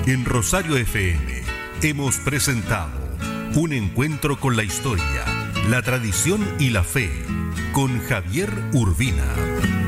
En Rosario FM hemos presentado Un encuentro con la historia, la tradición y la fe, con Javier Urbina.